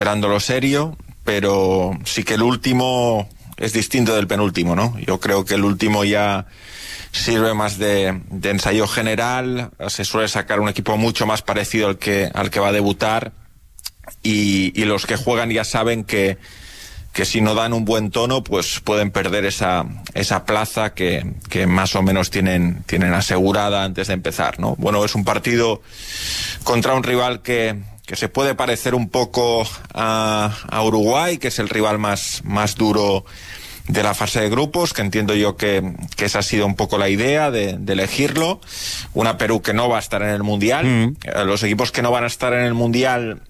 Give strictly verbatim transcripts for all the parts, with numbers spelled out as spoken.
esperándolo serio, pero sí que el último es distinto del penúltimo, ¿no? Yo creo que el último ya sirve más de, de ensayo general, se suele sacar un equipo mucho más parecido al que, al que va a debutar, y, y los que juegan ya saben que, que si no dan un buen tono, pues pueden perder esa, esa plaza que, que más o menos tienen, tienen asegurada antes de empezar, ¿no? Bueno, es un partido contra un rival que, que se puede parecer un poco a, a Uruguay, que es el rival más, más duro de la fase de grupos, que entiendo yo que, que esa ha sido un poco la idea de, de elegirlo. Una Perú que no va a estar en el Mundial. Mm. Los equipos que no van a estar en el Mundial,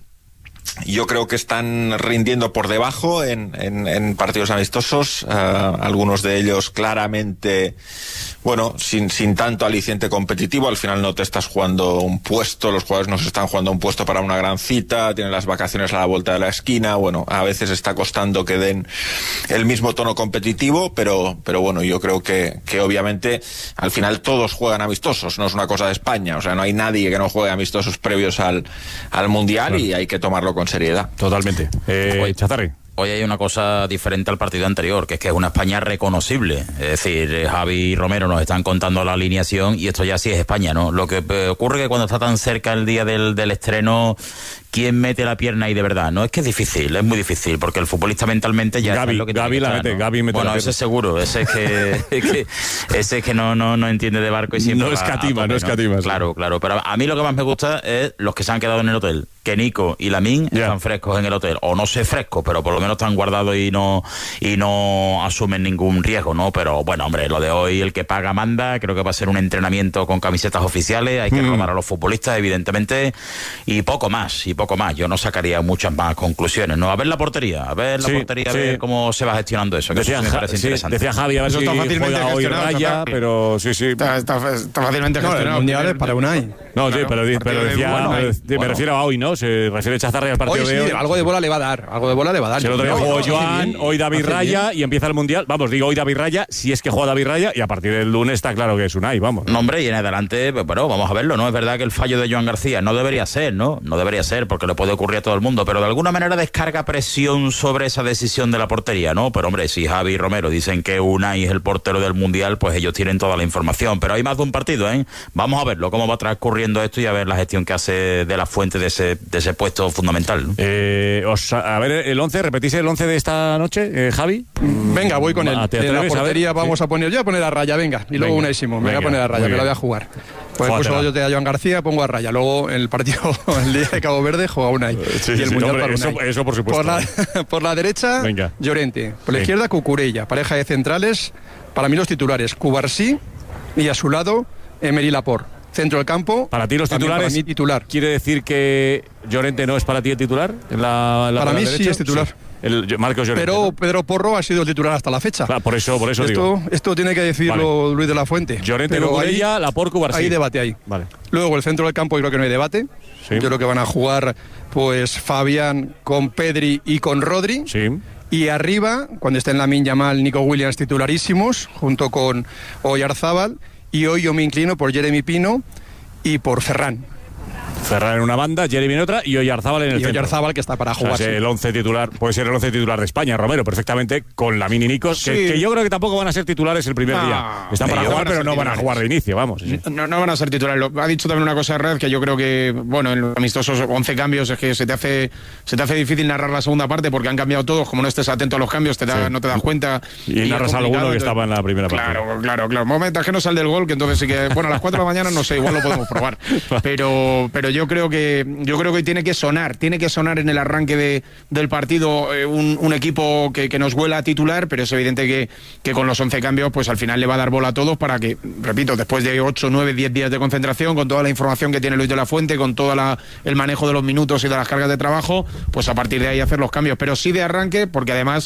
yo creo que están rindiendo por debajo en, en, en partidos amistosos, uh, algunos de ellos claramente, bueno, sin, sin tanto aliciente competitivo. Al final no te estás jugando un puesto, los jugadores no se están jugando un puesto para una gran cita, tienen las vacaciones a la vuelta de la esquina. Bueno, a veces está costando que den el mismo tono competitivo, pero, pero bueno, yo creo que, que obviamente al final todos juegan amistosos, no es una cosa de España, o sea, no hay nadie que no juegue amistosos previos al, al Mundial, claro. Y hay que tomarlo con seriedad. Totalmente. Eh, Chazarri. Hoy hay una cosa diferente al partido anterior, que es que es una España reconocible. Es decir, Javi y Romero nos están contando la alineación y esto ya sí es España, ¿no? Lo que ocurre es que cuando está tan cerca el día del, del estreno, ¿quién mete la pierna ahí de verdad? No, es que es difícil, es muy difícil, porque el futbolista mentalmente ya Gaby, es lo que Gaby tiene que la estar, mete, ¿no? Gaby mete bueno, la ese es seguro, ese es que, es que ese es que no, no, no entiende de barco y siempre no escatima, no escatima. ¿no? Claro, claro, pero a mí lo que más me gusta es los que se han quedado en el hotel, que Nico y Lamine yeah. están frescos en el hotel, o no sé frescos, pero por lo menos están guardados y no y no asumen ningún riesgo, ¿no? Pero bueno, hombre, lo de hoy, el que paga manda, creo que va a ser un entrenamiento con camisetas oficiales, hay que mm. robar a los futbolistas, evidentemente, y poco más, y poco más. Yo no sacaría muchas más conclusiones, ¿no? A ver la portería, a ver la sí, portería, a ver sí. cómo se va gestionando eso, que decía, eso me parece sí, interesante. Decía Javi, a ver eso si está fácilmente juega hoy Raya, pero sí, sí. Está, está, está fácilmente no, gestionado. El Mundial es para Unai. No, claro, sí, pero, pero decía, bueno, me, bueno. me refiero a hoy, ¿no? Se refiere Chazarri al partido hoy de sí, hoy. algo de bola le va a dar, algo de bola le va a dar. Si el otro día jugó no, Joan, hoy David Raya bien. Y empieza el Mundial. Vamos, digo hoy David Raya, si es que juega David Raya, y a partir del lunes está claro que es Unai, vamos. No, hombre, y en adelante, pues, bueno, vamos a verlo, ¿no? Es verdad que el fallo de Joan García no debería ser, ¿no? No debería ser, porque le puede ocurrir a todo el mundo, pero de alguna manera descarga presión sobre esa decisión de la portería, ¿no? Pero, hombre, si Javi y Romero dicen que Unai es el portero del Mundial, pues ellos tienen toda la información. Pero hay más de un partido, ¿eh? Vamos a verlo, cómo va transcurriendo esto y a ver la gestión que hace de la fuente de ese, de ese puesto fundamental, ¿no? Eh, os, a ver, el once, repetís el once de esta noche, eh, Javi. Venga, voy con él. De la portería vamos sí. a poner, yo voy a poner a Raya, venga, y luego Unai Simón, me voy a poner a Raya, me la voy a jugar. Pues puso yo te a Joan García, pongo a Raya. Luego en el partido, el día de Cabo Verde, juega Unai. Sí, y el sí, Mundial hombre, para Unai. Eso, eso por supuesto. Por la, por la derecha, venga. Llorente. Por la sí. izquierda, Cucurella. Pareja de centrales, para mí los titulares, Cubarsí y a su lado, Emery Laporte. Centro del campo. Para ti los titulares. Para mí titular. ¿Quiere decir que Llorente no es para ti el titular? En la, en la para mí derecha? sí es titular. Sí. El Marcos Llorente, pero ¿no? Pedro Porro ha sido el titular hasta la fecha. Claro, por eso, por eso esto, digo. Esto tiene que decirlo vale. Luis de la Fuente. Llorente, Cucurella, Laporte, Cubarsí. Hay debate ahí. Vale. Luego el centro del campo yo creo que no hay debate. Sí. Yo creo que van a jugar pues Fabián con Pedri y con Rodri. Sí. Y arriba, cuando estén Lamine Yamal, Nico Williams titularísimos, junto con Oyarzábal. Y hoy yo me inclino por Jeremy Pino y por Ferran. Ferran en una banda, Jeremy en otra y Oyarzábal en el y centro. Oyarzábal que está para jugar. O sea, el once titular, puede ser el once titular de España, Romero, perfectamente, con Lamine y Nico, sí. que, que yo creo que tampoco van a ser titulares el primer no, día. Están para jugar, pero no van a jugar de inicio, vamos. Sí. No, no van a ser titulares. Ha dicho también una cosa de Red, que yo creo que, bueno, en los amistosos once cambios es que se te hace se te hace difícil narrar la segunda parte porque han cambiado todos, como no estés atento a los cambios, te da, sí. no te das cuenta. Y, y narras alguno que entonces, estaba en la primera parte. Claro, claro, claro. Momentos que no sale del gol, que entonces sí que, bueno, a las cuatro de la mañana no sé, igual lo podemos probar. Pero, pero yo creo que Yo creo que hoy tiene que sonar, tiene que sonar en el arranque de, del partido eh, un, un equipo que, que nos huela a titular, pero es evidente que, que con los once cambios pues al final le va a dar bola a todos para que, repito, después de ocho, nueve, diez días de concentración, con toda la información que tiene Luis de la Fuente, con todo la, el manejo de los minutos y de las cargas de trabajo, pues a partir de ahí hacer los cambios, pero sí de arranque, porque además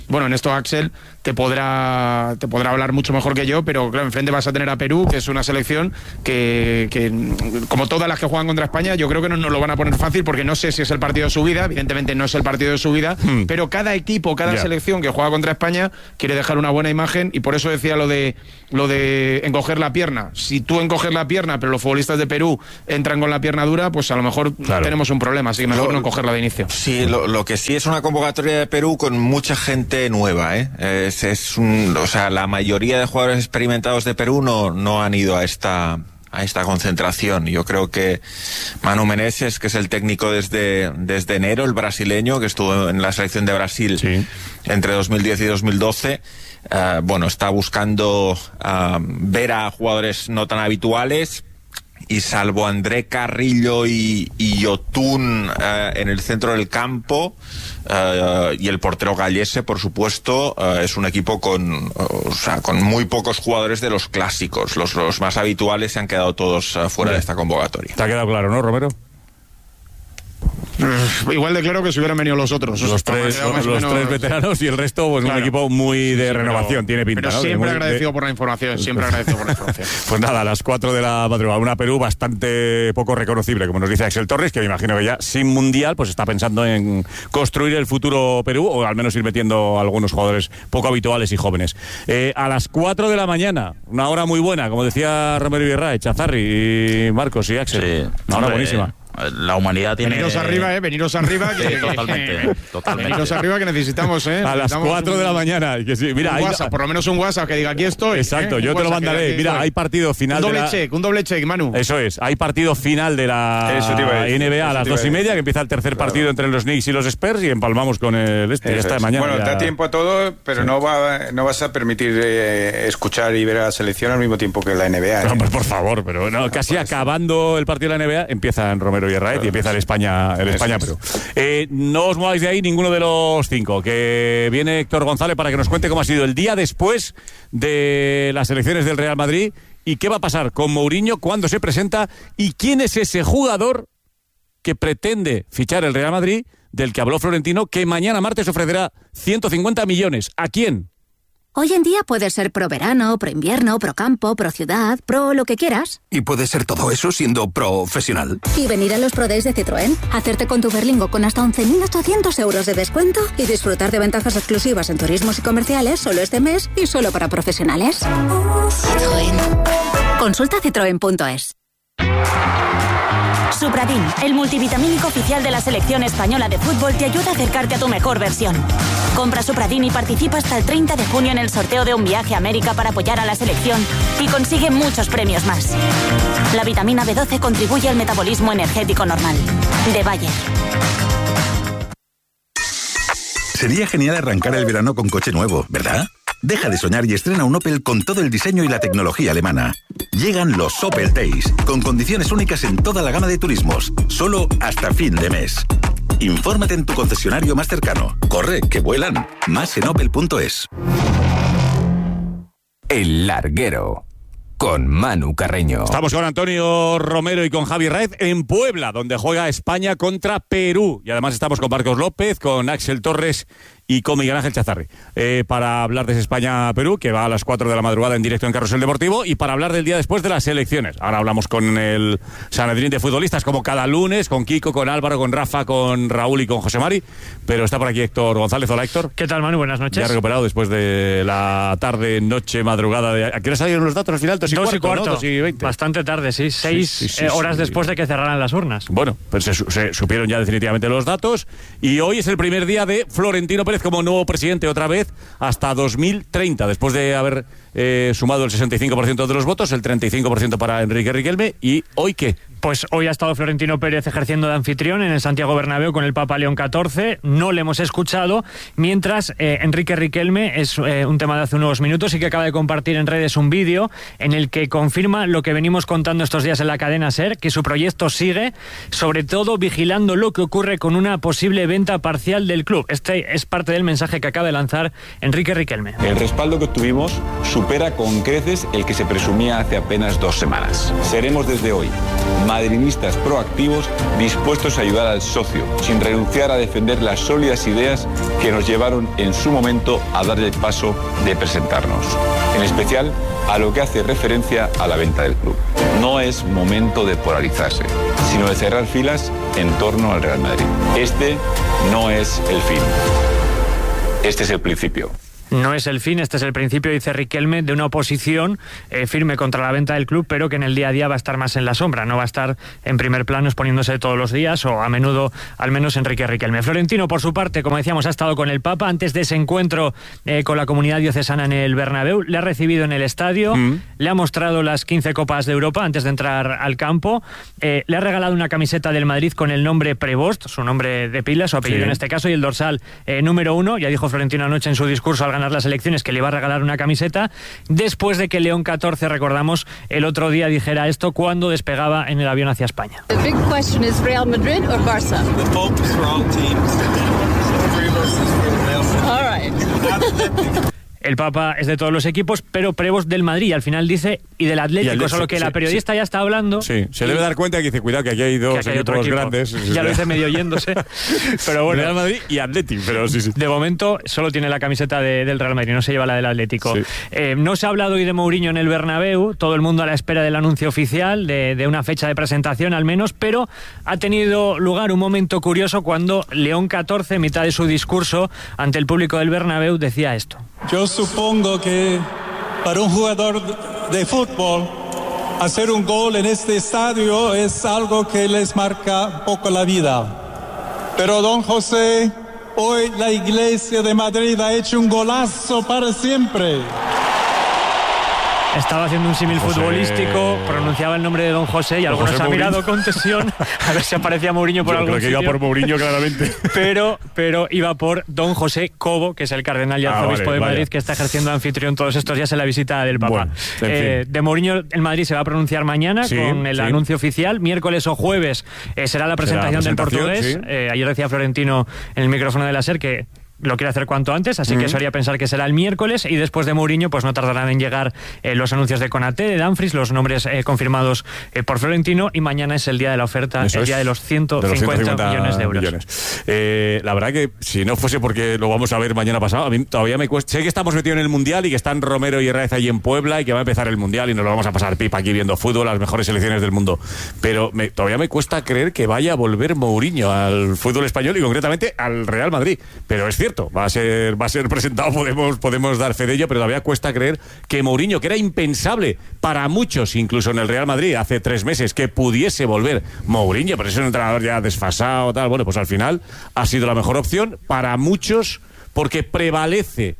bueno, en esto Axel te podrá te podrá hablar mucho mejor que yo, pero claro, enfrente vas a tener a Perú, que es una selección que, que como todas las que juegan contra España, yo creo que no nos lo van a poner fácil, porque no sé si es el partido de su vida, evidentemente no es el partido de su vida, hmm. pero cada equipo, cada yeah. selección que juega contra España quiere dejar una buena imagen, y por eso decía lo de lo de encoger la pierna. Si tú encoges la pierna, pero los futbolistas de Perú entran con la pierna dura, pues a lo mejor claro. tenemos un problema, así que mejor lo, no cogerla de inicio. Sí, lo, lo que sí es una convocatoria de Perú con mucha gente nueva, ¿eh? Es, es un, o sea, la mayoría de jugadores experimentados de Perú no, no han ido a esta a esta concentración. Yo creo que Manu Menezes, que es el técnico desde, desde enero, el brasileño, que estuvo en la selección de Brasil sí. entre dos mil diez y dos mil doce, uh, bueno, está buscando uh, ver a jugadores no tan habituales, y salvo André Carrillo y, y Yotun uh, en el centro del campo, uh, y el portero Gallese, por supuesto, uh, es un equipo con, uh, o sea, con muy pocos jugadores de los clásicos. Los, los más habituales se han quedado todos uh, fuera Bien. de esta convocatoria. ¿Te ha quedado claro, no, Romero? Igual de claro que si hubieran venido los otros. Los, tres, los, los tres veteranos y el resto, pues claro. un equipo muy de sí, renovación, pero, tiene pinta. Pero ¿no? siempre muy, agradecido de... por la información, siempre agradecido por la información. Pues nada, a las cuatro de la madrugada, una Perú bastante poco reconocible, como nos dice Axel Torres, que me imagino que ya sin Mundial, pues está pensando en construir el futuro Perú, o al menos ir metiendo algunos jugadores poco habituales y jóvenes. Eh, a las cuatro de la mañana, una hora muy buena, como decía Romero Iberra, Chazarri y Marcos y Axel. Sí, una hora buenísima. La humanidad tiene... Veniros arriba, ¿eh? Veniros arriba. Que, sí, totalmente, totalmente. Veniros arriba que necesitamos, ¿eh? A las cuatro de la mañana. Que sí, mira, un hay... WhatsApp, por lo menos un WhatsApp que diga aquí estoy. Exacto, ¿eh? yo te lo mandaré. Mira, estoy. Hay partido final un doble de la... check, un doble check, Manu. Eso es, hay partido final de la N B A a las dos y media, que empieza el tercer claro. partido entre los Knicks y los Spurs, y empalmamos con el este. Eso ya está de mañana. Bueno, ya... da tiempo a todo, pero sí. no va no vas a permitir eh, escuchar y ver a la selección al mismo tiempo que la N B A. ¿eh? No, pues por favor, pero no, casi pues... acabando el partido de la N B A, empieza en Romero y Herraez claro. y empieza el España, el España Perú. Eh, no os mováis de ahí ninguno de los cinco, que viene Héctor González para que nos cuente cómo ha sido el día después de las elecciones del Real Madrid y qué va a pasar con Mourinho, cuándo se presenta y quién es ese jugador que pretende fichar el Real Madrid, del que habló Florentino, que mañana martes ofrecerá ciento cincuenta millones. ¿A quién? Hoy en día puede ser pro verano, pro invierno, pro campo, pro ciudad, pro lo que quieras. Y puede ser todo eso siendo profesional. Y venir a los Pro Days de Citroën, hacerte con tu Berlingo con hasta once mil ochocientos euros de descuento y disfrutar de ventajas exclusivas en turismos y comerciales solo este mes y solo para profesionales. Citroën. Consulta citroen punto es. Supradin, el multivitamínico oficial de la selección española de fútbol, te ayuda a acercarte a tu mejor versión. Compra Supradin y participa hasta el treinta de junio en el sorteo de un viaje a América para apoyar a la selección y consigue muchos premios más. La vitamina B doce contribuye al metabolismo energético normal. De Bayer. Sería genial arrancar el verano con coche nuevo, ¿verdad? Deja de soñar y estrena un Opel con todo el diseño y la tecnología alemana. Llegan los Opel Days, con condiciones únicas en toda la gama de turismos, solo hasta fin de mes. Infórmate en tu concesionario más cercano. Corre, que vuelan. Más en opel punto es. El Larguero, con Manu Carreño. Estamos con Antonio Romero y con Javi Raez en Puebla, donde juega España contra Perú. Y además estamos con Marcos López, con Axel Torres y con Miguel Ángel Chazarri, eh, para hablar de España-Perú, que va a las cuatro de la madrugada en directo en Carrusel Deportivo, y para hablar del día después de las elecciones. Ahora hablamos con el Sanedrín de futbolistas, como cada lunes, con Kiko, con Álvaro, con Rafa, con Raúl y con José Mari, pero está por aquí Héctor González. Hola, Héctor. ¿Qué tal, Manu? Buenas noches. Ya recuperado después de la tarde, noche, madrugada. De... ¿A qué hora salieron los datos al final? Dos y, Dos cuarto, y cuarto. ¿no? Dos y veinte. Bastante tarde, sí. Seis sí, sí, sí, eh, horas sí, después de que cerraran las urnas. Bueno, pues se, se supieron ya definitivamente los datos, y hoy es el primer día de Florentino Pérez como nuevo presidente otra vez hasta dos mil treinta, después de haber eh, sumado el sesenta y cinco por ciento de los votos, el treinta y cinco por ciento para Enrique Riquelme. ¿Y hoy qué? Pues hoy ha estado Florentino Pérez ejerciendo de anfitrión en el Santiago Bernabéu con el Papa León catorce. No le hemos escuchado, mientras eh, Enrique Riquelme, es eh, un tema de hace unos minutos, y que acaba de compartir en redes un vídeo en el que confirma lo que venimos contando estos días en la cadena SER, que su proyecto sigue, sobre todo vigilando lo que ocurre con una posible venta parcial del club. Este es parte parte del mensaje que acaba de lanzar Enrique Riquelme. El respaldo que obtuvimos supera con creces el que se presumía hace apenas dos semanas. Seremos desde hoy madridistas proactivos, dispuestos a ayudar al socio, sin renunciar a defender las sólidas ideas que nos llevaron en su momento a dar el paso de presentarnos. En especial a lo que hace referencia a la venta del club. No es momento de polarizarse, sino de cerrar filas en torno al Real Madrid. Este no es el fin. Este es el principio. No es el fin, este es el principio, dice Riquelme, de una oposición eh, firme contra la venta del club, pero que en el día a día va a estar más en la sombra, no va a estar en primer plano exponiéndose todos los días, o a menudo, al menos Enrique Riquelme. Florentino, por su parte, como decíamos, ha estado con el Papa antes de ese encuentro eh, con la comunidad diocesana en el Bernabéu, le ha recibido en el estadio, mm. le ha mostrado las quince Copas de Europa antes de entrar al campo, eh, le ha regalado una camiseta del Madrid con el nombre Prevost, su nombre de pila, su apellido sí. en este caso, y el dorsal eh, número uno. Ya dijo Florentino anoche en su discurso al ganar las elecciones que le iba a regalar una camiseta, después de que León catorce, recordamos, el otro día dijera esto cuando despegaba en el avión hacia España. The big question is Real Madrid or Barça? The focus for all teams. All right. El Papa es de todos los equipos, pero Prevost del Madrid, y al final dice, y del Atlético, y Atlético solo que sí, la periodista sí. ya está hablando. Sí, se y, debe dar cuenta que dice, cuidado, que aquí hay dos aquí hay equipos equipo. grandes. Ya lo dice medio oyéndose. Pero bueno. Real Madrid y Atlético, pero sí, sí. De momento solo tiene la camiseta de, del Real Madrid, no se lleva la del Atlético. Sí. Eh, no se ha hablado hoy de Mourinho en el Bernabéu, todo el mundo a la espera del anuncio oficial, de, de una fecha de presentación al menos, pero ha tenido lugar un momento curioso cuando León catorce, en mitad de su discurso ante el público del Bernabéu, decía esto. Yo supongo que para un jugador de fútbol hacer un gol en este estadio es algo que les marca un poco la vida. Pero don José, hoy la Iglesia de Madrid ha hecho un golazo para siempre. Estaba haciendo un símil futbolístico, pronunciaba el nombre de don José y don algunos José han mirado con tensión a ver si aparecía Mourinho por Yo algún creo que sitio. iba por Mourinho claramente. Pero, pero iba por don José Cobo, que es el cardenal y arzobispo ah, vale, de Madrid, vaya. que está ejerciendo de anfitrión todos estos días en la visita del Papa. Bueno, eh, de Mourinho en Madrid se va a pronunciar mañana sí, con el sí. anuncio oficial. Miércoles o jueves eh, será la presentación, será la presentación del portugués. Sí. Eh, ayer decía Florentino en el micrófono de la SER que lo quiere hacer cuanto antes, así mm. que eso haría pensar que será el miércoles, y después de Mourinho pues no tardarán en llegar eh, los anuncios de Konaté, de Dumfries, los nombres eh, confirmados eh, por Florentino, y mañana es el día de la oferta, eso el día es, de los ciento cincuenta, de los ciento cincuenta millones de euros. Millones. Eh, la verdad que si no fuese porque lo vamos a ver mañana pasado, a mí todavía me cuesta, sé que estamos metidos en el Mundial y que están Romero y Herrera allí en Puebla y que va a empezar el Mundial y nos lo vamos a pasar pipa aquí viendo fútbol, las mejores selecciones del mundo, pero me, todavía me cuesta creer que vaya a volver Mourinho al fútbol español y concretamente al Real Madrid, pero es cierto, va a ser va a ser presentado, podemos, podemos dar fe de ello, pero todavía cuesta creer que Mourinho, que era impensable para muchos, incluso en el Real Madrid, hace tres meses, que pudiese volver Mourinho, pero es un entrenador ya desfasado, tal, bueno, pues al final ha sido la mejor opción para muchos, porque prevalece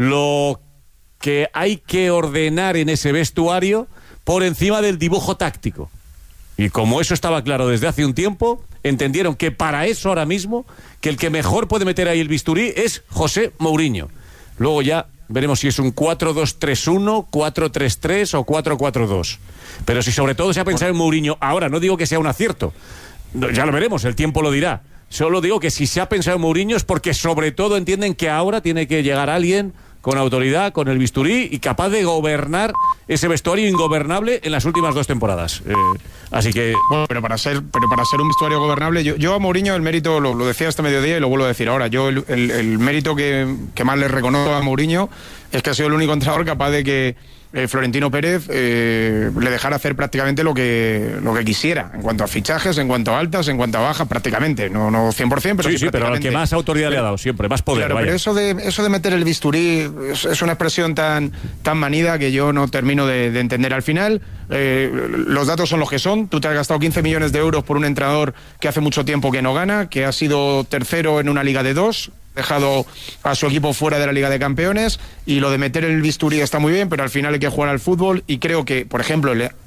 lo que hay que ordenar en ese vestuario por encima del dibujo táctico. Y como eso estaba claro desde hace un tiempo, entendieron que para eso ahora mismo, que el que mejor puede meter ahí el bisturí es José Mourinho. Luego ya veremos si es un cuatro dos tres uno, cuatro tres tres o cuatro cuatro dos. Pero si sobre todo se ha pensado en Mourinho ahora, no digo que sea un acierto, ya lo veremos, el tiempo lo dirá. Solo digo que si se ha pensado en Mourinho es porque sobre todo entienden que ahora tiene que llegar alguien con autoridad, con el bisturí y capaz de gobernar ese vestuario ingobernable en las últimas dos temporadas. Eh, así que... Bueno, pero para ser pero para ser un vestuario gobernable, yo, yo a Mourinho el mérito, lo, lo decía este mediodía y lo vuelvo a decir ahora, yo el, el, el mérito que, que más le reconozco a Mourinho es que ha sido el único entrenador capaz de que eh, Florentino Pérez eh, le dejara hacer prácticamente lo que lo que quisiera, en cuanto a fichajes, en cuanto a altas, en cuanto a bajas, prácticamente, no, no cien por ciento, pero sí, sí, sí, pero al que más autoridad pero, le ha dado siempre, más poder. Claro, vaya. Pero eso de, eso de meter el bisturí es, es una expresión tan, tan manida que yo no termino de, de entender. Al final, eh, los datos son los que son. Tú te has gastado quince millones de euros por un entrenador que hace mucho tiempo que no gana, que ha sido tercero en una liga de dos, dejado a su equipo fuera de la Liga de Campeones, y lo de meter el bisturí está muy bien, pero al final hay que jugar al fútbol, y creo que, por ejemplo, le,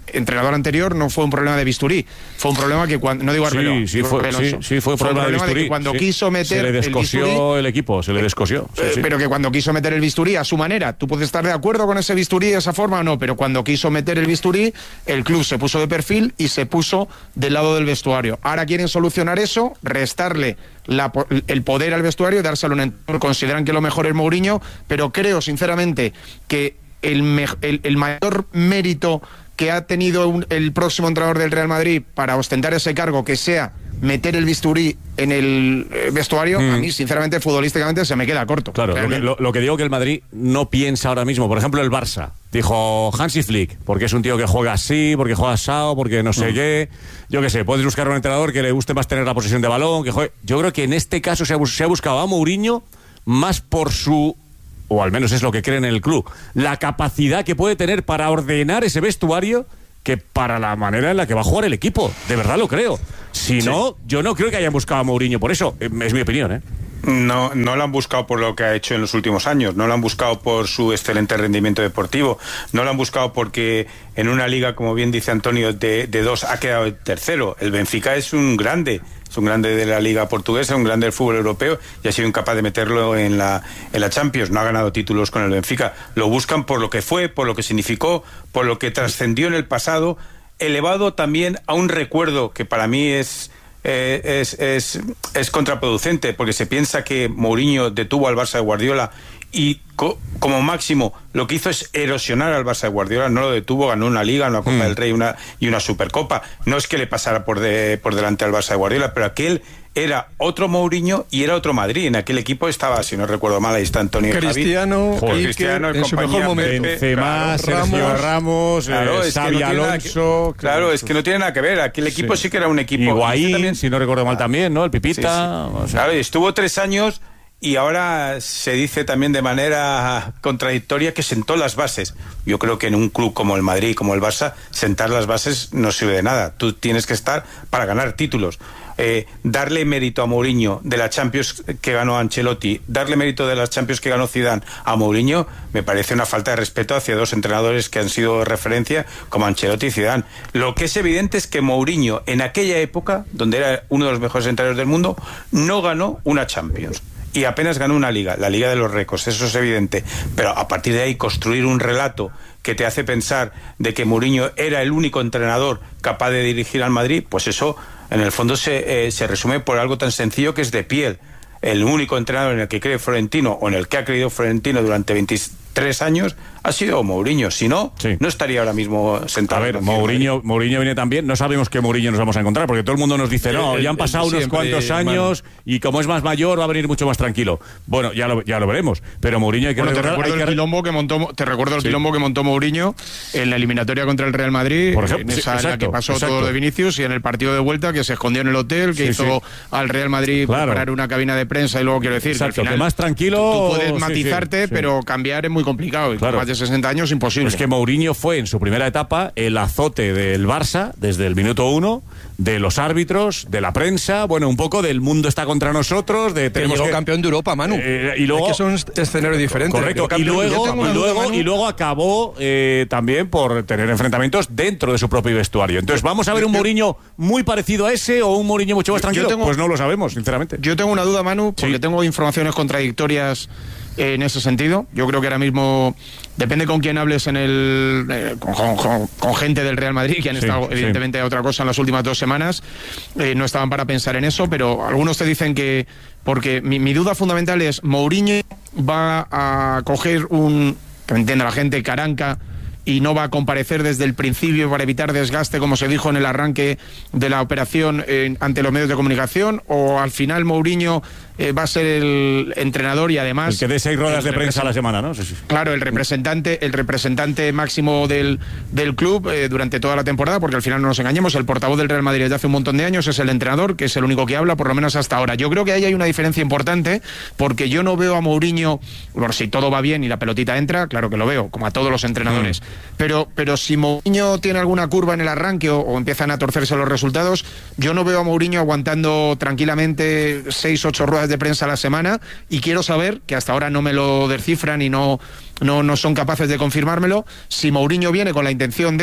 entrenador anterior no fue un problema de bisturí, fue un problema que cuando, no digo Arbeloa, sí, sí, digo fue, Veloso, sí, sí, fue, fue un problema, problema de, bisturí, de que cuando sí. quiso meter se le descosió el, bisturí, el equipo, se le descosió. Sí, eh, sí. Pero que cuando quiso meter el bisturí a su manera, tú puedes estar de acuerdo con ese bisturí de esa forma o no, pero cuando quiso meter el bisturí, el club se puso de perfil y se puso del lado del vestuario. Ahora quieren solucionar eso, restarle la, el poder al vestuario y dárselo a un entrenador. Consideran que lo mejor es Mourinho, pero creo sinceramente que el, me, el, el mayor mérito que ha tenido un, el próximo entrenador del Real Madrid para ostentar ese cargo, que sea meter el bisturí en el vestuario, mm. a mí sinceramente futbolísticamente se me queda corto. Claro, lo que, lo, lo que digo que el Madrid no piensa ahora mismo, por ejemplo el Barça, dijo Hansi Flick, porque es un tío que juega así, porque juega asado, porque no sé mm. qué, yo qué sé, puedes buscar un entrenador que le guste más tener la posesión de balón, que juegue. Yo creo que en este caso se ha, se ha buscado a Mourinho más por su, o al menos es lo que creen en el club, la capacidad que puede tener para ordenar ese vestuario, que para la manera en la que va a jugar el equipo. De verdad lo creo. Si sí. no, yo no creo que hayan buscado a Mourinho por eso. Es mi opinión, ¿eh? No, no lo han buscado por lo que ha hecho en los últimos años, no lo han buscado por su excelente rendimiento deportivo, no lo han buscado porque en una liga, como bien dice Antonio, de, de dos ha quedado el tercero. El Benfica es un grande, es un grande de la liga portuguesa, un grande del fútbol europeo y ha sido incapaz de meterlo en la, en la Champions. No ha ganado títulos con el Benfica. Lo buscan por lo que fue, por lo que significó, por lo que trascendió en el pasado, elevado también a un recuerdo que para mí es... Eh, es, es, es contraproducente, porque se piensa que Mourinho detuvo al Barça de Guardiola y co como máximo lo que hizo es erosionar al Barça de Guardiola. No lo detuvo, ganó una Liga, una Copa mm. del Rey una, y una Supercopa. No es que le pasara por, de, por delante al Barça de Guardiola, pero aquel era otro Mourinho y era otro Madrid. En aquel equipo estaba, si no recuerdo mal, ahí está Antonio Cristiano, Javi, Cristiano en su mejor momento. Benzema, Sergio Ramos, claro, eh, Xavi no Alonso. Que, claro, es que no tiene nada que ver. Aquel equipo sí, sí que era un equipo. Higuaín, también, si no recuerdo mal también, ¿no? El Pipita. Sí, sí. O sea. Claro, estuvo tres años. Y ahora se dice también de manera contradictoria que sentó las bases. Yo creo que en un club como el Madrid, como el Barça, sentar las bases no sirve de nada. Tú tienes que estar para ganar títulos. Eh, darle mérito a Mourinho de la Champions que ganó Ancelotti, darle mérito de las Champions que ganó Zidane a Mourinho, me parece una falta de respeto hacia dos entrenadores que han sido de referencia como Ancelotti y Zidane. Lo que es evidente es que Mourinho, en aquella época, donde era uno de los mejores entrenadores del mundo, no ganó una Champions. Y apenas ganó una liga, la Liga de los Récords, eso es evidente. Pero a partir de ahí construir un relato que te hace pensar de que Mourinho era el único entrenador capaz de dirigir al Madrid, pues eso en el fondo se, eh, se resume por algo tan sencillo que es de piel. El único entrenador en el que cree Florentino o en el que ha creído Florentino durante veintitrés años ha sido Mourinho. Si no, sí. no estaría ahora mismo sentado. A ver, Mourinho, Mourinho viene también. No sabemos qué Mourinho nos vamos a encontrar, porque todo el mundo nos dice, no, ya han pasado unos cuantos años y como es más mayor va a venir mucho más tranquilo. Bueno, ya lo, ya lo veremos. Pero Mourinho hay que bueno, recordar, te recuerdo hay el que... quilombo que montó, te recuerdo el sí. quilombo que montó Mourinho en la eliminatoria contra el Real Madrid, por ejemplo, en esa sí, exacto, en la que pasó exacto. todo de Vinicius, y en el partido de vuelta que se escondió en el hotel, que sí, hizo sí. al Real Madrid claro. preparar una cabina de prensa y luego quiero decir exacto, que al final que más tranquilo tú, tú puedes matizarte, sí, sí, pero cambiar es muy complicado y claro. con más de sesenta años imposible. Es que Mourinho fue en su primera etapa el azote del Barça desde el minuto uno, de los árbitros, de la prensa, bueno, un poco del mundo está contra nosotros, de que llegó que, campeón de Europa, Manu. Eh, y luego, es que es un escenario diferente. Correcto. Y luego, y, luego, y luego acabó eh, también por tener enfrentamientos dentro de su propio vestuario. Entonces, ¿vamos a ver un Mourinho muy parecido a ese o un Mourinho mucho más tranquilo? Tengo, pues no lo sabemos, sinceramente. Yo tengo una duda, Manu, porque sí. tengo informaciones contradictorias en ese sentido. Yo creo que ahora mismo depende con quién hables en el eh, con, con, con gente del Real Madrid que han sí, estado evidentemente sí. a otra cosa en las últimas dos semanas, eh, no estaban para pensar en eso, pero algunos te dicen que, porque mi, mi duda fundamental es, Mourinho va a coger un, que me entienda la gente, caranca, y no va a comparecer desde el principio para evitar desgaste, como se dijo en el arranque de la operación eh, ante los medios de comunicación, o al final Mourinho eh, va a ser el entrenador y además... El que dé seis ruedas de prensa a la semana, ¿no? Sí, sí. Claro, el representante el representante máximo del, del club eh, durante toda la temporada, porque al final no nos engañemos, el portavoz del Real Madrid desde hace un montón de años es el entrenador, que es el único que habla, por lo menos hasta ahora. Yo creo que ahí hay una diferencia importante, porque yo no veo a Mourinho, bueno, si todo va bien y la pelotita entra, claro que lo veo, como a todos los entrenadores. Mm. Pero, pero si Mourinho tiene alguna curva en el arranque o, o empiezan a torcerse los resultados, yo no veo a Mourinho aguantando tranquilamente seis, ocho ruedas de prensa a la semana, y quiero saber, que hasta ahora no me lo descifran y no, no, no son capaces de confirmármelo, si Mourinho viene con la intención de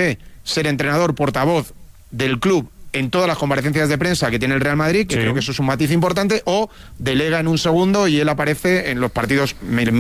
ser entrenador, portavoz del club en todas las comparecencias de prensa que tiene el Real Madrid, que sí. creo que eso es un matiz importante, o delega en un segundo y él aparece en los partidos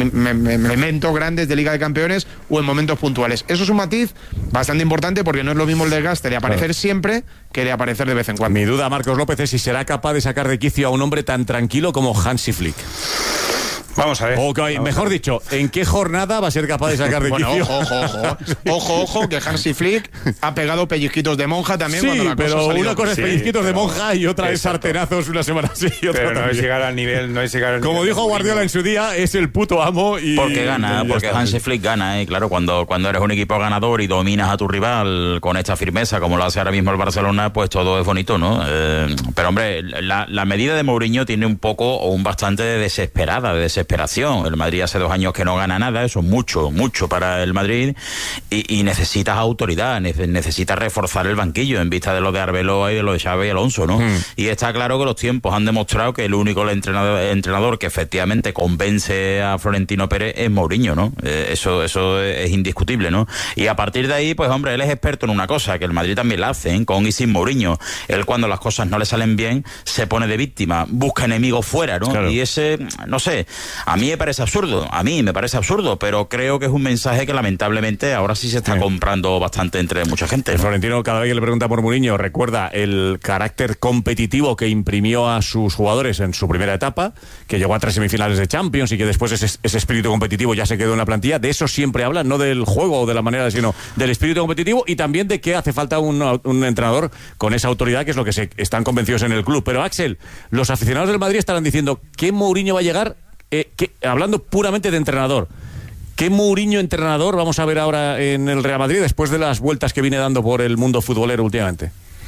elementos grandes de Liga de Campeones o en momentos puntuales. Eso es un matiz bastante importante porque no es lo mismo el desgaste de aparecer claro. siempre que de aparecer de vez en cuando. Mi duda, Marcos López, es si será capaz de sacar de quicio a un hombre tan tranquilo como Hansi Flick. Vamos a ver. Okay, Vamos mejor a ver. dicho, ¿en qué jornada va a ser capaz de sacar de bueno, quicio? Ojo, ojo, ojo. Ojo, ojo, que Hansi Flick ha pegado pellizquitos de monja también sí, cuando la cosa pero ha salido. una cosa es sí, pellizquitos pero... de monja y otra exacto. es sartenazos una semana así y otra Pero no también. es llegar al nivel, no es llegar al Como nivel dijo Guardiola en su día, es el puto amo y... Porque gana, y porque está. Hansi Flick gana, ¿eh? Claro, cuando, cuando eres un equipo ganador y dominas a tu rival con esta firmeza, como lo hace ahora mismo el Barcelona, pues todo es bonito, ¿no? Eh, pero hombre, la, la medida de Mourinho tiene un poco o un bastante de desesperada, de desesperación. El Madrid hace dos años que no gana nada, eso es mucho, mucho para el Madrid, y, y necesitas autoridad, necesitas reforzar el banquillo en vista de lo de Arbeloa y de lo de Xavi y Alonso, ¿no? Mm. Y está claro que los tiempos han demostrado que el único entrenador, entrenador que efectivamente convence a Florentino Pérez es Mourinho, ¿no? Eh, eso, eso es indiscutible, ¿no? Y a partir de ahí, pues hombre, él es experto en una cosa, que el Madrid también la hace, ¿eh? Con y sin Mourinho. Él cuando las cosas no le salen bien, se pone de víctima, busca enemigos fuera, ¿no? Claro. Y ese, no sé, a mí me parece absurdo, a mí me parece absurdo, pero creo que es un mensaje que lamentablemente ahora sí se está Bien. comprando bastante entre mucha gente, ¿no? Florentino, cada vez que le pregunta por Mourinho, recuerda el carácter competitivo que imprimió a sus jugadores en su primera etapa, que llegó a tres semifinales de Champions y que después ese, ese espíritu competitivo ya se quedó en la plantilla. De eso siempre habla, no del juego o de la manera, sino del espíritu competitivo, y también de que hace falta un, un entrenador con esa autoridad, que es lo que se están convencidos en el club. Pero Axel, los aficionados del Madrid estarán diciendo que Mourinho va a llegar, eh, que, hablando puramente de entrenador. ¿Qué Mourinho entrenador vamos a ver ahora en el Real Madrid después de las vueltas que viene dando por el mundo futbolero últimamente?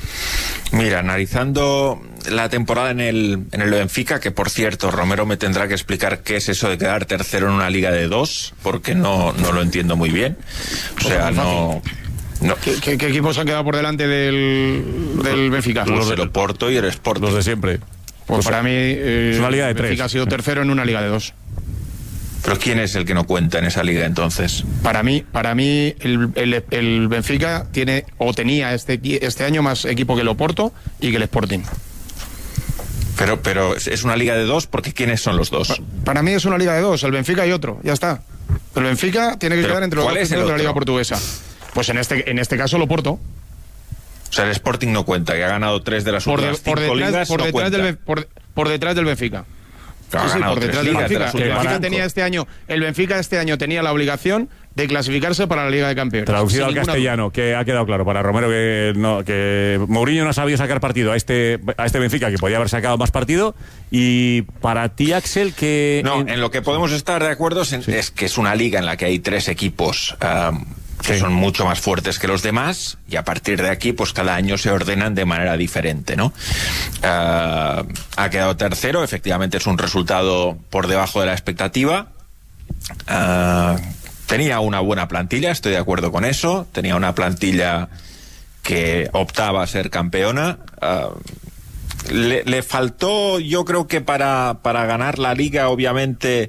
Mira, analizando la temporada en el, en el Benfica, que por cierto, Romero me tendrá que explicar qué es eso de quedar tercero en una liga de dos, porque no, no lo entiendo muy bien. O sea, no... no. ¿Qué, qué, ¿Qué equipos han quedado por delante del, del Benfica? Los del Oporto y el Sport. Los de siempre. Pues, pues para mí, eh, es una liga de el Benfica tres. ha sido tercero en una liga de dos. ¿Pero quién es el que no cuenta en esa liga entonces? Para mí, para mí el, el, el Benfica tiene o tenía este, este año más equipo que el Oporto y que el Sporting. Pero, pero es una liga de dos, porque ¿quiénes son los dos? Pa, para mí es una liga de dos, el Benfica y otro, ya está. El Benfica tiene que pero quedar entre los ¿cuál dos es el de la otro? liga portuguesa. Pues en este, en este caso el Oporto. O sea, el Sporting no cuenta, que ha ganado tres de las por últimas de, por cinco detrás, ligas, por no detrás cuenta. del, por, por detrás del Benfica. Ha Sí, sí, por detrás del Benfica. El Benfica tenía este año, el Benfica este año tenía la obligación de clasificarse para la Liga de Campeones. Traducido al castellano, que ha quedado claro para Romero que no, que Mourinho no ha sabido sacar partido a este a este Benfica, que podía haber sacado más partido. Y para ti, Axel, que no, en, en lo que podemos estar de acuerdo es, en, sí. es que es una liga en la que hay tres equipos um, que sí. son mucho más fuertes que los demás, y a partir de aquí pues cada año se ordenan de manera diferente, ¿no? Uh, ha quedado tercero, efectivamente es un resultado por debajo de la expectativa. Uh, tenía una buena plantilla, estoy de acuerdo con eso, tenía una plantilla que optaba a ser campeona. Uh, le, le faltó, yo creo que para, para ganar la liga, obviamente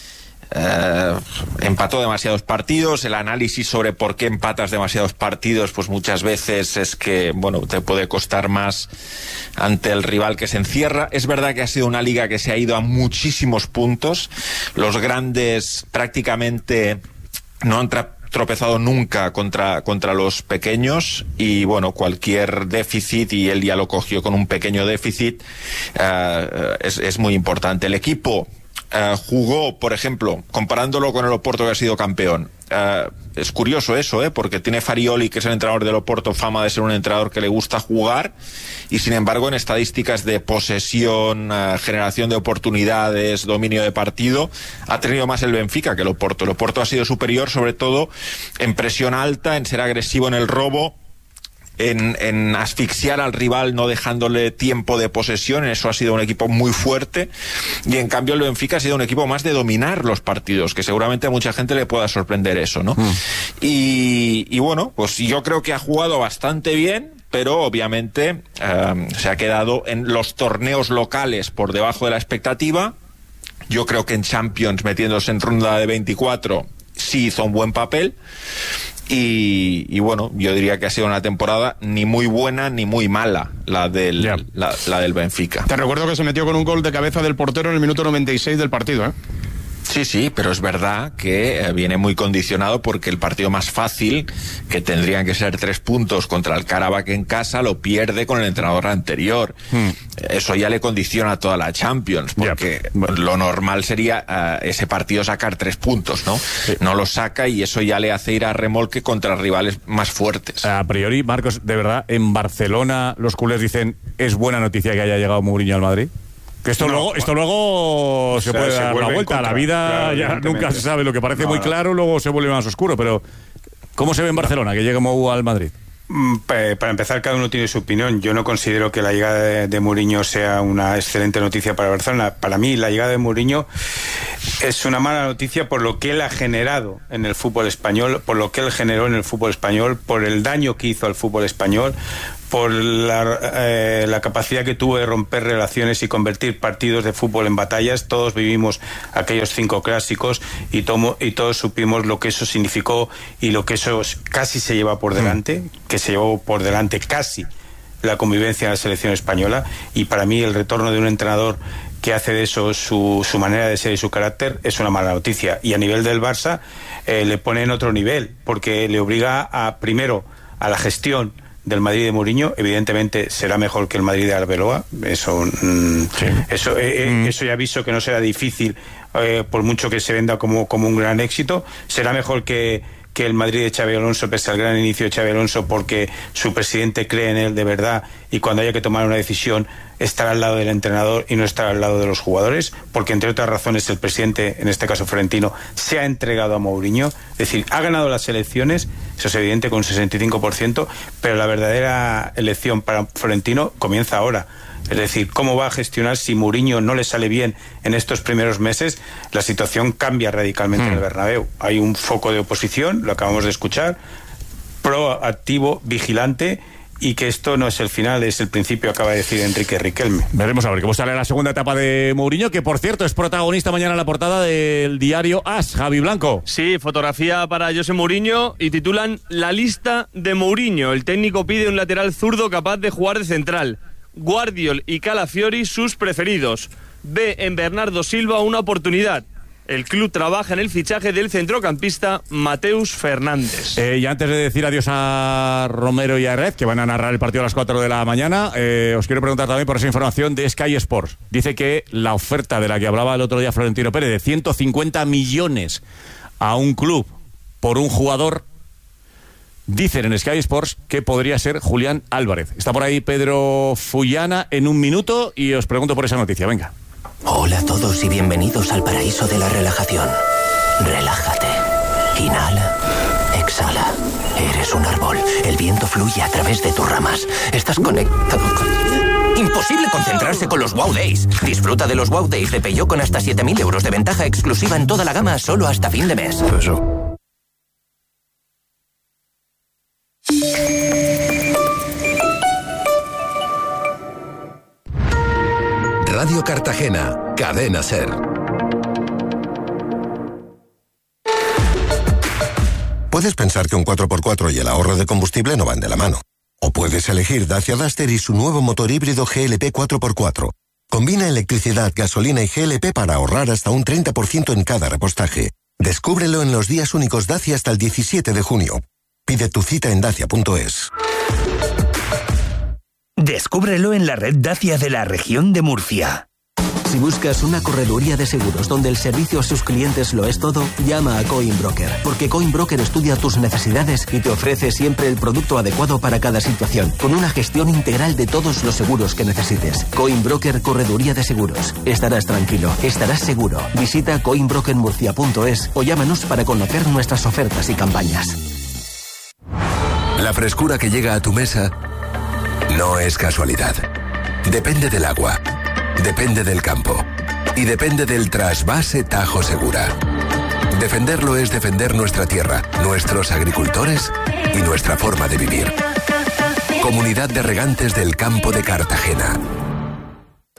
Uh, empató demasiados partidos. El análisis sobre por qué empatas demasiados partidos, pues muchas veces es que, bueno, te puede costar más ante el rival que se encierra. Es verdad que ha sido una liga que se ha ido a muchísimos puntos. Los grandes prácticamente no han tra- tropezado nunca contra, contra los pequeños, y bueno, cualquier déficit, y él ya lo cogió con un pequeño déficit, uh, es, es muy importante. El equipo Uh, jugó, por ejemplo, comparándolo con el Oporto, que ha sido campeón. Uh, es curioso eso, ¿eh? Porque tiene Farioli, que es el entrenador del Oporto, fama de ser un entrenador que le gusta jugar, y sin embargo en estadísticas de posesión, uh, generación de oportunidades, dominio de partido, ha tenido más el Benfica que el Oporto. El Oporto ha sido superior, sobre todo en presión alta, en ser agresivo en el robo, En, en asfixiar al rival no dejándole tiempo de posesión. En eso ha sido un equipo muy fuerte, y en cambio el Benfica ha sido un equipo más de dominar los partidos, que seguramente a mucha gente le pueda sorprender eso, ¿no? Mm. Y, y bueno, pues yo creo que ha jugado bastante bien, pero obviamente eh, se ha quedado en los torneos locales por debajo de la expectativa. Yo creo que en Champions, metiéndose en ronda de veinticuatro, sí hizo un buen papel. Y, y bueno, yo diría que ha sido una temporada ni muy buena ni muy mala la del, yeah. la, la del Benfica. Te recuerdo que se metió con un gol de cabeza del portero en el minuto noventa y seis del partido, ¿eh? Sí, sí, pero es verdad que eh, viene muy condicionado porque el partido más fácil, que tendrían que ser tres puntos contra el Karabakh en casa, lo pierde con el entrenador anterior. Hmm. Eso ya le condiciona toda la Champions, porque yeah. lo normal sería uh, ese partido sacar tres puntos, ¿no? Sí. No lo saca y eso ya le hace ir a remolque contra rivales más fuertes. A priori, Marcos, de verdad, en Barcelona los culés dicen, ¿es buena noticia que haya llegado Mourinho al Madrid? Que esto no, luego esto luego se o sea, puede se dar la vuelta. A la vida claro, ya nunca se sabe. Lo que parece no, muy claro luego se vuelve más oscuro. Pero ¿cómo se ve en Barcelona que llegue Mou al Madrid? Para empezar, cada uno tiene su opinión. Yo no considero que la llegada de, de Mourinho sea una excelente noticia para Barcelona. Para mí, la llegada de Mourinho es una mala noticia por lo que él ha generado en el fútbol español, por lo que él generó en el fútbol español, por el daño que hizo al fútbol español, por la, eh, la capacidad que tuvo de romper relaciones y convertir partidos de fútbol en batallas. Todos vivimos aquellos cinco clásicos y, tomo, y todos supimos lo que eso significó y lo que eso casi se lleva por delante, que se llevó por delante casi la convivencia en la selección española. Y para mí el retorno de un entrenador que hace de eso su, su manera de ser y su carácter es una mala noticia. Y a nivel del Barça eh, le pone en otro nivel, porque le obliga a, primero, a la gestión del Madrid de Mourinho. Evidentemente será mejor que el Madrid de Arbeloa, eso mm, sí. eso eh, mm. eso ya aviso que no será difícil, eh, por mucho que se venda como, como un gran éxito. Será mejor que, que el Madrid de Xabi Alonso, pese al gran inicio de Xabi Alonso, porque su presidente cree en él de verdad y cuando haya que tomar una decisión estará al lado del entrenador y no estará al lado de los jugadores, porque entre otras razones el presidente, en este caso Florentino, se ha entregado a Mourinho. Es decir, ha ganado las elecciones, eso es evidente, con un sesenta y cinco por ciento, pero la verdadera elección para Florentino comienza ahora. Es decir, cómo va a gestionar si Mourinho no le sale bien en estos primeros meses. La situación cambia radicalmente mm. en el Bernabéu. Hay un foco de oposición, lo acabamos de escuchar, proactivo, vigilante, y que esto no es el final, es el principio, acaba de decir Enrique Riquelme. Veremos a ver cómo sale la segunda etapa de Mourinho, que por cierto es protagonista mañana en la portada del diario AS, Javi Blanco. Sí, fotografía para José Mourinho y titulan La lista de Mourinho. El técnico pide un lateral zurdo capaz de jugar de central. Guardiol y Calafiori sus preferidos. Ve en Bernardo Silva una oportunidad. El club trabaja en el fichaje del centrocampista Mateus Fernández. Eh, y antes de decir adiós a Romero y a Red, que van a narrar el partido a las cuatro de la mañana, eh, os quiero preguntar también por esa información de Sky Sports. Dice que la oferta de la que hablaba el otro día Florentino Pérez, de ciento cincuenta millones a un club por un jugador, dicen en Sky Sports que podría ser Julián Álvarez. Está por ahí Pedro Fullana en un minuto y os pregunto por esa noticia. Venga. Hola a todos y bienvenidos al paraíso de la relajación. Relájate. Inhala. Exhala. Eres un árbol. El viento fluye a través de tus ramas. Estás conectado con... Imposible concentrarse con los Wow Days. Disfruta de los Wow Days de Peugeot con hasta siete mil euros de ventaja exclusiva en toda la gama solo hasta fin de mes. Eso. Radio Cartagena, Cadena SER. Puedes pensar que un cuatro por cuatro y el ahorro de combustible no van de la mano. O puedes elegir Dacia Duster y su nuevo motor híbrido G L P cuatro por cuatro. Combina electricidad, gasolina y G L P para ahorrar hasta un treinta por ciento en cada repostaje. Descúbrelo en los días únicos Dacia hasta el diecisiete de junio. Pide tu cita en dacia punto es. Descúbrelo en la red Dacia de la región de Murcia. Si buscas una correduría de seguros donde el servicio a sus clientes lo es todo, llama a Coinbroker, porque Coinbroker estudia tus necesidades y te ofrece siempre el producto adecuado para cada situación, con una gestión integral de todos los seguros que necesites. Coinbroker Correduría de Seguros. Estarás tranquilo, estarás seguro. Visita coinbroker murcia punto es o llámanos para conocer nuestras ofertas y campañas. La frescura que llega a tu mesa no es casualidad. Depende del agua, depende del campo y depende del trasvase Tajo Segura. Defenderlo es defender nuestra tierra, nuestros agricultores y nuestra forma de vivir. Comunidad de Regantes del Campo de Cartagena.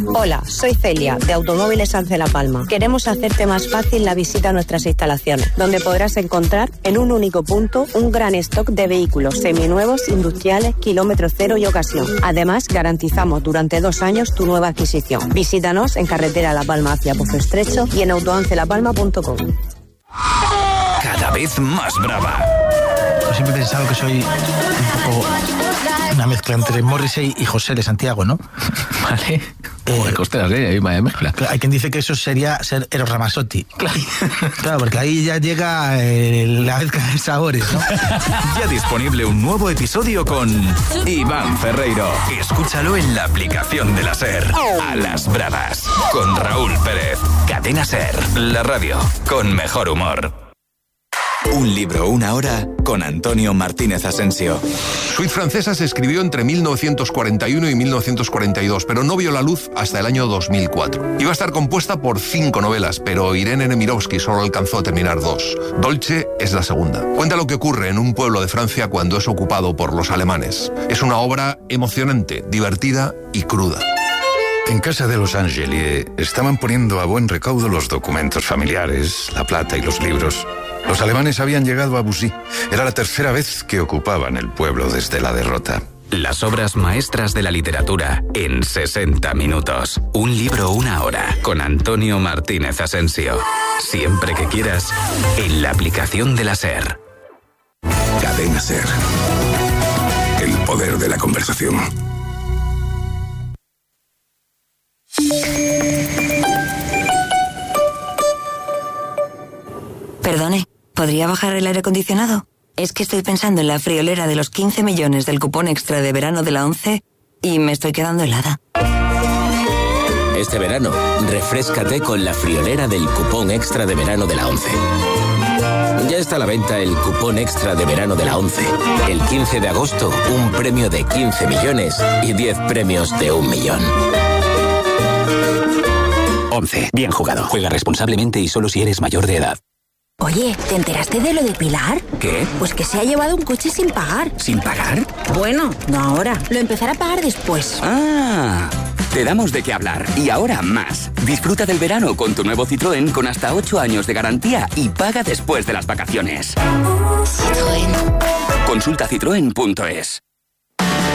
Hola, soy Celia, de Automóviles Ance La Palma. Queremos hacerte más fácil la visita a nuestras instalaciones, donde podrás encontrar en un único punto un gran stock de vehículos seminuevos, industriales, kilómetro cero y ocasión. Además, garantizamos durante dos años tu nueva adquisición. Visítanos en carretera La Palma hacia Pozo Estrecho y en autoancelapalma punto com. Cada vez más brava. Yo siempre he pensado que soy un poco una mezcla entre Morrissey y José de Santiago, ¿no? Vale. Eh, costeras, ¿eh? Hay mezcla. Hay quien dice que eso sería ser Eros Ramazzotti. Claro, claro, porque ahí ya llega eh, la mezcla de sabores, ¿no? Ya disponible un nuevo episodio con Iván Ferreiro. Escúchalo en la aplicación de la SER. A las bravas. Con Raúl Pérez. Cadena SER. La radio con mejor humor. Un libro, una hora, con Antonio Martínez Asensio. Suite Francesa se escribió entre mil novecientos cuarenta y uno y mil novecientos cuarenta y dos, pero no vio la luz hasta el año dos mil cuatro. Iba a estar compuesta por cinco novelas, pero Irene Nemirovsky solo alcanzó a terminar dos. Dolce es la segunda. Cuenta lo que ocurre en un pueblo de Francia cuando es ocupado por los alemanes. Es una obra emocionante, divertida y cruda. En casa de los Angeli estaban poniendo a buen recaudo los documentos familiares, la plata y los libros. Los alemanes habían llegado a Bussy. Era la tercera vez que ocupaban el pueblo desde la derrota. Las obras maestras de la literatura en sesenta minutos. Un libro, una hora, con Antonio Martínez Asensio. Siempre que quieras, en la aplicación de la SER. Cadena SER. El poder de la conversación. Perdone, ¿podría bajar el aire acondicionado? Es que estoy pensando en la friolera de los quince millones del cupón extra de verano de la ONCE y me estoy quedando helada. Este verano, refréscate con la friolera del cupón extra de verano de la ONCE. Ya está a la venta el cupón extra de verano de la ONCE. El quince de agosto, un premio de quince millones y diez premios de un millón. ONCE. Bien jugado. Juega responsablemente y solo si eres mayor de edad. Oye, ¿te enteraste de lo de Pilar? ¿Qué? Pues que se ha llevado un coche sin pagar. ¿Sin pagar? Bueno, no ahora. Lo empezará a pagar después. Ah, te damos de qué hablar. Y ahora más. Disfruta del verano con tu nuevo Citroën con hasta ocho años de garantía y paga después de las vacaciones. Citroën. Consulta citroen punto es.